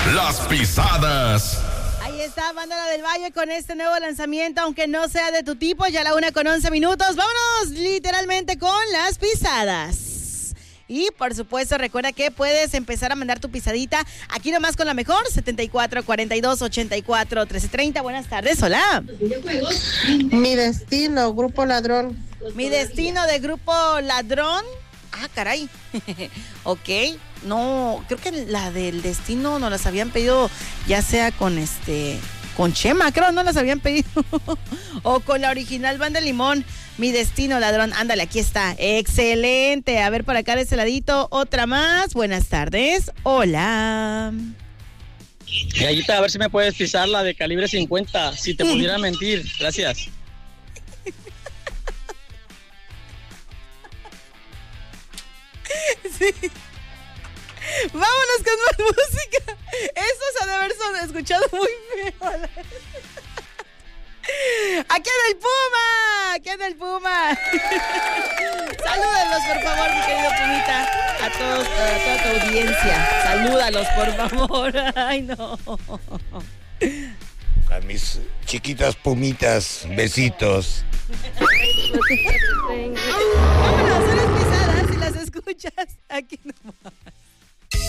Las Pisadas. Ahí está, Banda del Valle con este nuevo lanzamiento, aunque no sea de tu tipo, ya la 1:11. Vámonos literalmente con las pisadas. Y por supuesto, recuerda que puedes empezar a mandar tu pisadita aquí nomás con la mejor, 74-42-84-1330. Buenas tardes, hola. Mi destino, Grupo Ladrón. Mi destino de Grupo Ladrón. Ah, caray. Ok. No, creo que la del destino nos las habían pedido, ya sea con con Chema, creo, no las habían pedido. O con la original Banda Limón. Mi destino, ladrón. Ándale, aquí está. Excelente. A ver, por acá de ese ladito, otra más. Buenas tardes. Hola. Gallita, a ver si me puedes pisar la de calibre 50, si te pudiera mentir. Gracias. Sí. Vámonos con más música. Estos han de haber escuchado muy feo. ¡Aquí anda el Puma! ¡Aquí anda el Puma! Salúdalos, por favor, mi querido Pumita. A toda tu audiencia. Salúdalos, por favor. Ay, no. A mis chiquitas pumitas, besitos. Vámonos, son las pisadas. Si las escuchas, aquí nomás.